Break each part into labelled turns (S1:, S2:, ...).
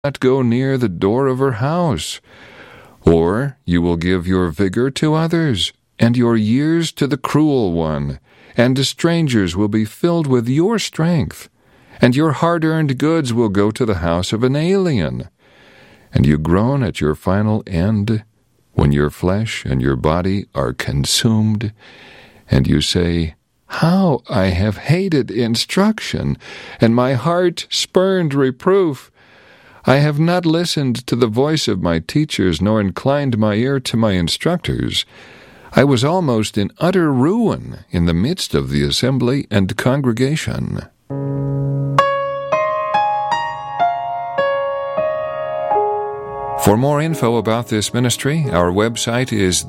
S1: not go near the door of her house. Or you will give your vigor to others, and your years to the cruel one, and the strangers will be filled with your strength, and your hard-earned goods will go to the house of an alien. And you groan at your final end, when your flesh and your body are consumed, and you say, How I have hated instruction, and my heart spurned reproof. I have not listened to the voice of my teachers, nor inclined my ear to my instructors. I was almost in utter ruin in the midst of the assembly and congregation. For more info about this ministry, our website is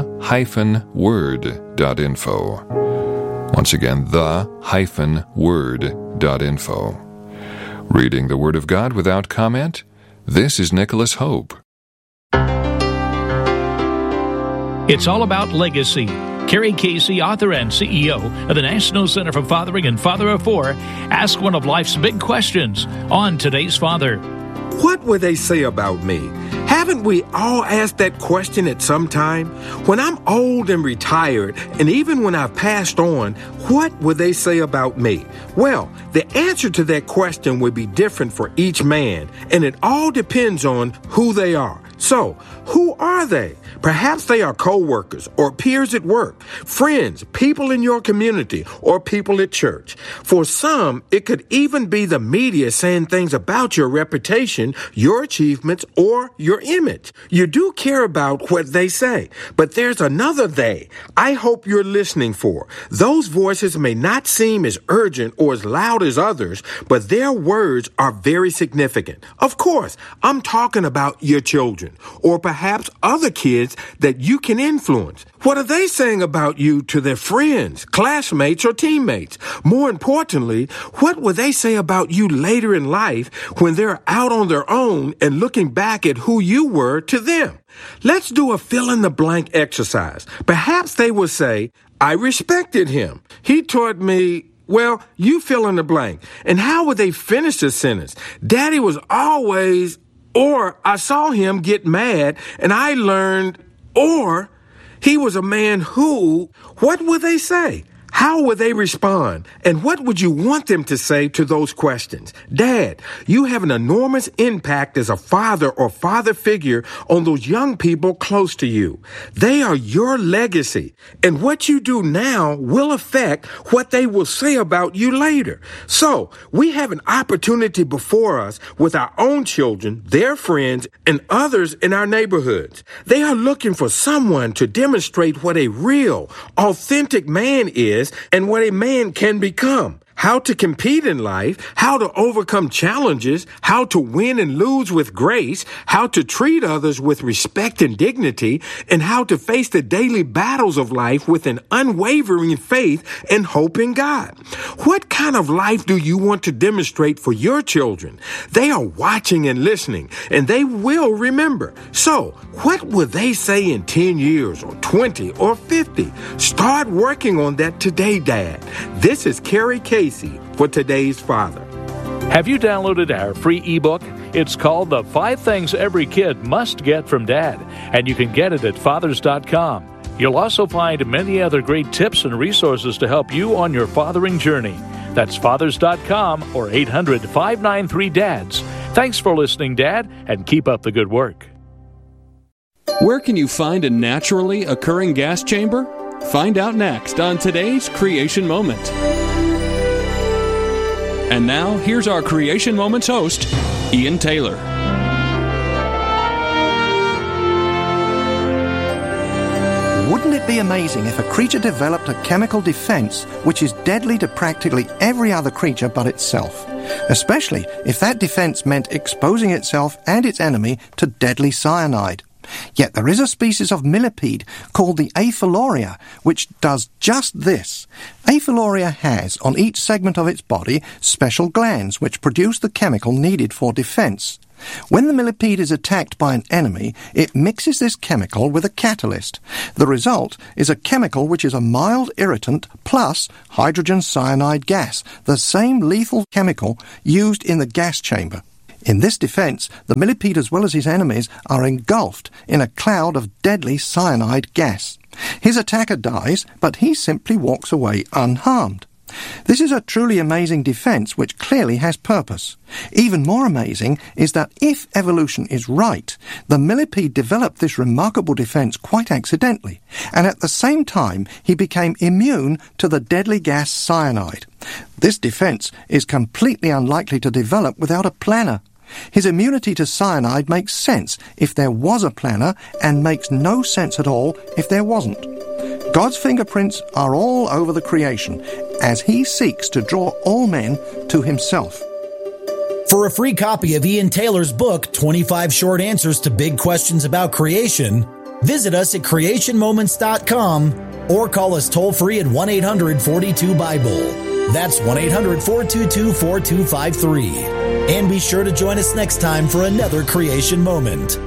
S1: the-word.info. Once again, the-word.info. Reading the Word of God without comment, this is Nicholas Hope.
S2: It's all about legacy. Carrie Casey, author and CEO of the National Center for Fathering and Father of Four, asks one of life's big questions on Today's Father.
S3: What will they say about me? Haven't we all asked that question at some time? When I'm old and retired, and even when I've passed on, what will they say about me? Well, the answer to that question will be different for each man, and it all depends on who they are. So, who are they? Perhaps they are co-workers or peers at work, friends, people in your community, or people at church. For some, it could even be the media saying things about your reputation, your achievements, or your image. You do care about what they say, but there's another they I hope you're listening for. Those voices may not seem as urgent or as loud as others, but their words are very significant. Of course, I'm talking about your children, or perhaps other kids that you can influence. What are they saying about you to their friends, classmates, or teammates? More importantly, what will they say about you later in life when they're out on their own and looking back at who you were to them? Let's do a fill-in-the-blank exercise. Perhaps they will say, I respected him. He taught me... Well, you fill in the blank. And how would they finish the sentence? Daddy was always... Or I saw him get mad and I learned, or he was a man who, what would they say? How would they respond? And what would you want them to say to those questions? Dad, you have an enormous impact as a father or father figure on those young people close to you. They are your legacy. And what you do now will affect what they will say about you later. So we have an opportunity before us with our own children, their friends, and others in our neighborhoods. They are looking for someone to demonstrate what a real, authentic man is and what a man can become. How to compete in life, how to overcome challenges, how to win and lose with grace, how to treat others with respect and dignity, and how to face the daily battles of life with an unwavering faith and hope in God. What kind of life do you want to demonstrate for your children? They are watching and listening, and they will remember. So, what will they say in 10 years or 20 or 50? Start working on that today, Dad. This is Carrie Casey for Today's Father.
S2: Have you downloaded our free ebook? It's called The 5 Things Every Kid Must Get from Dad, and you can get it at fathers.com. You'll also find many other great tips and resources to help you on your fathering journey. That's fathers.com or 800-593-DADS. Thanks for listening, Dad, and keep up the good work.
S4: Where can you find a naturally occurring gas chamber? Find out next on today's Creation Moment. And now, here's our Creation Moments host, Ian Taylor.
S5: Wouldn't it be amazing if a creature developed a chemical defense which is deadly to practically every other creature but itself? Especially if that defense meant exposing itself and its enemy to deadly cyanide. Yet there is a species of millipede called the Aphiloria, which does just this. Aphiloria has, on each segment of its body, special glands which produce the chemical needed for defense. When the millipede is attacked by an enemy, it mixes this chemical with a catalyst. The result is a chemical which is a mild irritant plus hydrogen cyanide gas, the same lethal chemical used in the gas chamber. In this defense, the millipede as well as his enemies are engulfed in a cloud of deadly cyanide gas. His attacker dies, but he simply walks away unharmed. This is a truly amazing defense which clearly has purpose. Even more amazing is that if evolution is right, the millipede developed this remarkable defense quite accidentally, and at the same time he became immune to the deadly gas cyanide. This defense is completely unlikely to develop without a planner. His immunity to cyanide makes sense if there was a planner and makes no sense at all if there wasn't. God's fingerprints are all over the creation as he seeks to draw all men to himself.
S6: For a free copy of Ian Taylor's book, 25 Short Answers to Big Questions About Creation, visit us at creationmoments.com or call us toll-free at 1-800-42-BIBLE. That's 1-800-422-4253. And be sure to join us next time for another Creation Moment.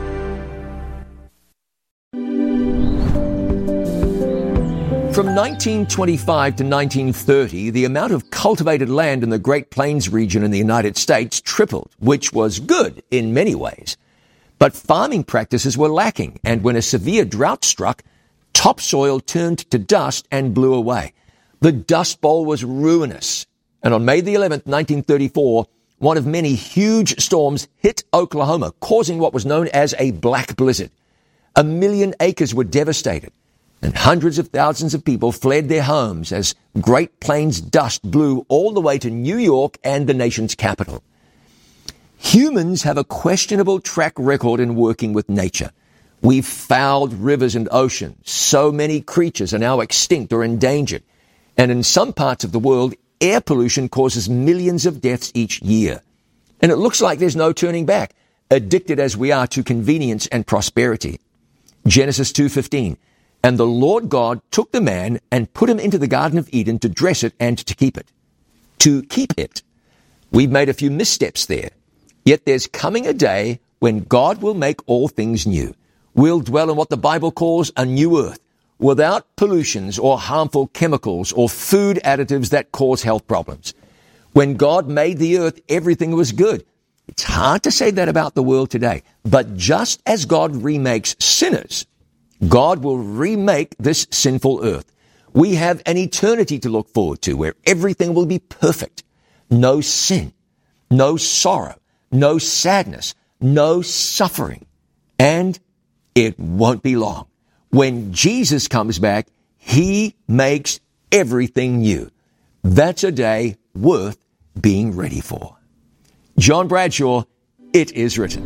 S7: From 1925 to 1930, the amount of cultivated land in the Great Plains region in the United States tripled, which was good in many ways. But farming practices were lacking, and when a severe drought struck, topsoil turned to dust and blew away. The Dust Bowl was ruinous, and on May the 11th, 1934, one of many huge storms hit Oklahoma, causing what was known as a black blizzard. 1 million acres were devastated, and hundreds of thousands of people fled their homes as Great Plains dust blew all the way to New York and the nation's capital. Humans have a questionable track record in working with nature. We've fouled rivers and oceans. So many creatures are now extinct or endangered. And in some parts of the world, air pollution causes millions of deaths each year. And it looks like there's no turning back, addicted as we are to convenience and prosperity. Genesis 2:15. And the Lord God took the man and put him into the Garden of Eden to dress it and to keep it. To keep it. We've made a few missteps there. Yet there's coming a day when God will make all things new. We'll dwell in what the Bible calls a new earth, without pollutions or harmful chemicals or food additives that cause health problems. When God made the earth, everything was good. It's hard to say that about the world today. But just as God remakes sinners, God will remake this sinful earth. We have an eternity to look forward to where everything will be perfect. No sin, no sorrow, no sadness, no suffering. And it won't be long. When Jesus comes back, he makes everything new. That's a day worth being ready for. John Bradshaw, It Is Written.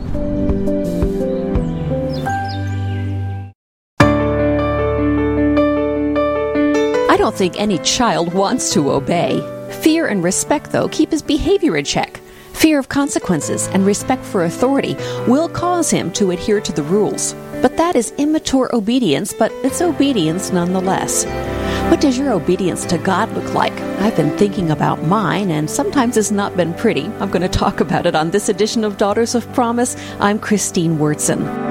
S8: I don't think any child wants to obey. Fear and respect, though, keep his behavior in check. Fear of consequences and respect for authority will cause him to adhere to the rules. But that is immature obedience, but it's obedience nonetheless. What does your obedience to God look like? I've been thinking about mine, and sometimes it's not been pretty. I'm going to talk about it on this edition of Daughters of Promise. I'm Christine Wurtson.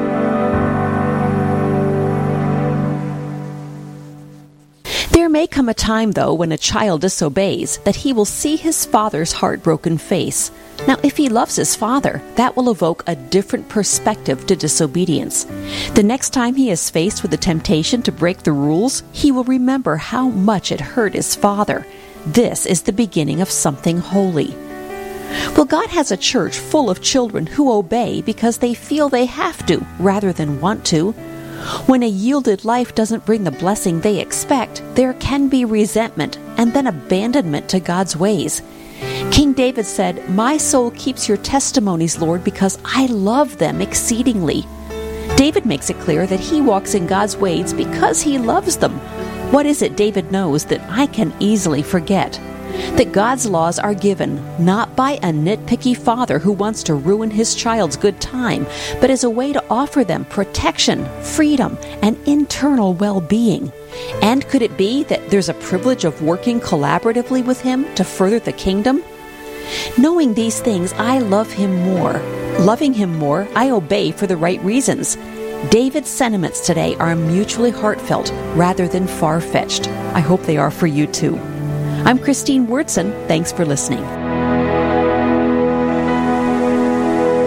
S8: There may come a time, though, when a child disobeys, that he will see his father's heartbroken face. Now, if he loves his father, that will evoke a different perspective to disobedience. The next time he is faced with the temptation to break the rules, he will remember how much it hurt his father. This is the beginning of something holy. Well, God has a church full of children who obey because they feel they have to, rather than want to. When a yielded life doesn't bring the blessing they expect, there can be resentment and then abandonment to God's ways. King David said, "My soul keeps your testimonies, Lord, because I love them exceedingly." David makes it clear that he walks in God's ways because he loves them. What is it David knows that I can easily forget? That God's laws are given not by a nitpicky father who wants to ruin his child's good time, but as a way to offer them protection, freedom, and internal well-being. And could it be that there's a privilege of working collaboratively with him to further the kingdom? Knowing these things, I love him more. Loving him more, I obey for the right reasons. David's sentiments today are mutually heartfelt rather than far-fetched. I hope they are for you too. I'm Christine Wurtson. Thanks for listening.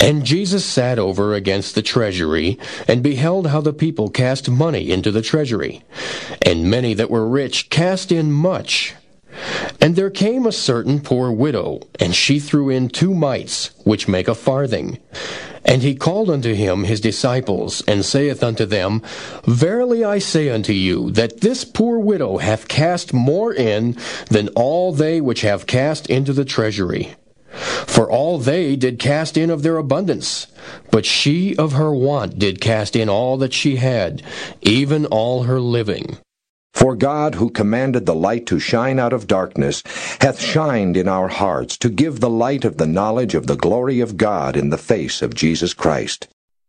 S9: And Jesus sat over against the treasury, and beheld how the people cast money into the treasury. And many that were rich cast in much. And there came a certain poor widow, and she threw in 2 mites, which make a farthing. And he called unto him his disciples, and saith unto them, Verily I say unto you, that this poor widow hath cast more in than all they which have cast into the treasury. For all they did cast in of their abundance, but she of her want did cast in all that she had, even all her living.
S10: For God, who commanded the light to shine out of darkness, hath shined in our hearts to give the light of the knowledge of the glory of God in the face of Jesus Christ.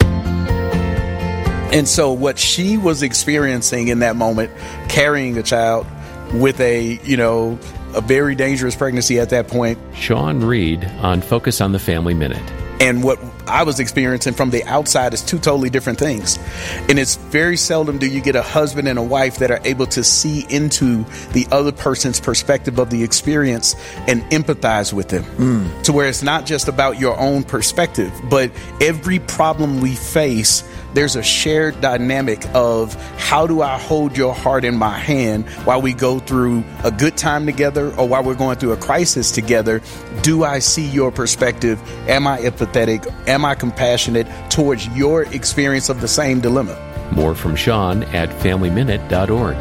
S11: And so what she was experiencing in that moment, carrying a child with a very dangerous pregnancy at that point.
S12: Sean Reed on Focus on the Family Minute.
S11: And what I was experiencing from the outside is 2 totally different things. And it's very seldom do you get a husband and a wife that are able to see into the other person's perspective of the experience and empathize with them. To where it's not just about your own perspective, but every problem we face, there's a shared dynamic of how do I hold your heart in my hand while we go through a good time together or while we're going through a crisis together. Do I see your perspective? Am I empathetic? Am I compassionate towards your experience of the same dilemma?
S12: More from Sean at FamilyMinute.org.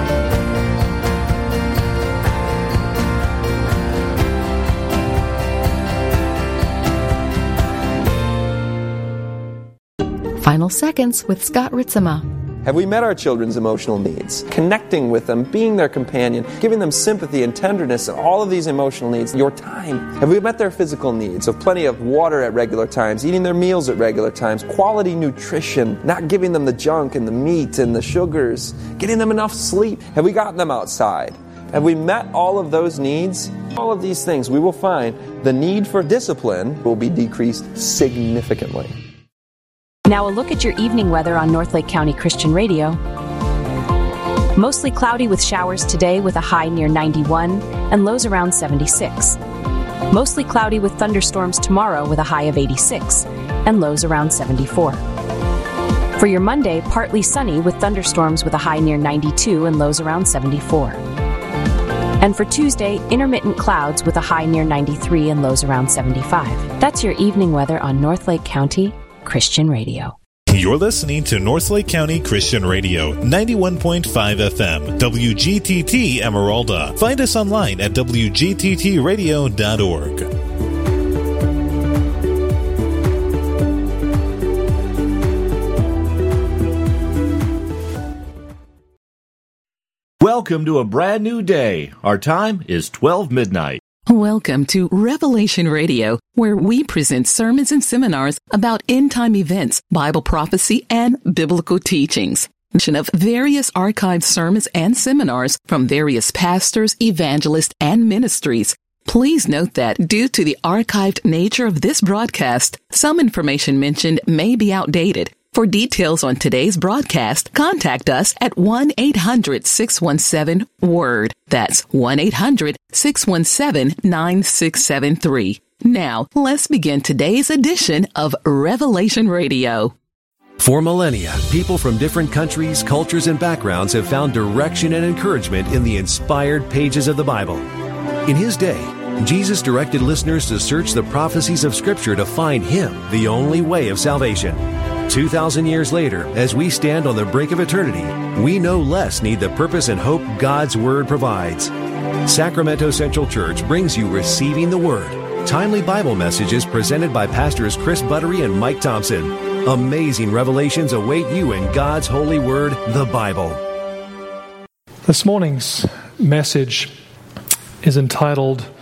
S13: Final Seconds with Scott Ritzema.
S14: Have we met our children's emotional needs? Connecting with them, being their companion, giving them sympathy and tenderness, and all of these emotional needs, your time. Have we met their physical needs of plenty of water at regular times, eating their meals at regular times, quality nutrition, not giving them the junk and the meat and the sugars, getting them enough sleep? Have we gotten them outside? Have we met all of those needs? All of these things, we will find the need for discipline will be decreased significantly.
S15: Now a look at your evening weather on Northlake County Christian Radio. Mostly cloudy with showers today with a high near 91 and lows around 76. Mostly cloudy with thunderstorms tomorrow with a high of 86 and lows around 74. For your Monday, partly sunny with thunderstorms with a high near 92 and lows around 74. And for Tuesday, intermittent clouds with a high near 93 and lows around 75. That's your evening weather on Northlake County Christian Radio.
S16: You're listening to Northlake County Christian Radio, 91.5 FM, WGTT Emeralda. Find us online at WGTTradio.org.
S17: Welcome to a brand new day. Our time is 12 midnight.
S18: Welcome to Revelation Radio, where we present sermons and seminars about end-time events, Bible prophecy, and biblical teachings. Of various archived sermons and seminars from various pastors, evangelists, and ministries. Please note that due to the archived nature of this broadcast, some information mentioned may be outdated. For details on today's broadcast, contact us at 1-800-617-WORD. That's 1-800-617-9673. Now, let's begin today's edition of Revelation Radio.
S19: For millennia, people from different countries, cultures, and backgrounds have found direction and encouragement in the inspired pages of the Bible. In His day, Jesus directed listeners to search the prophecies of Scripture to find Him, the only way of salvation. 2,000 years later, as we stand on the brink of eternity, we no less need the purpose and hope God's Word provides. Sacramento Central Church brings you Receiving the Word, timely Bible messages presented by Pastors Chris Buttery and Mike Thompson. Amazing revelations await you in God's holy Word, the Bible.
S20: This morning's message is entitled,